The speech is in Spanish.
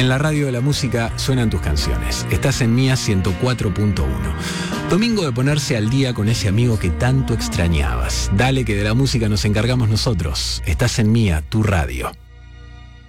En la radio de la música suenan tus canciones. Estás en Mía 104.1. Domingo de ponerse al día con ese amigo que tanto extrañabas. Dale que de la música nos encargamos nosotros. Estás en Mía, tu radio.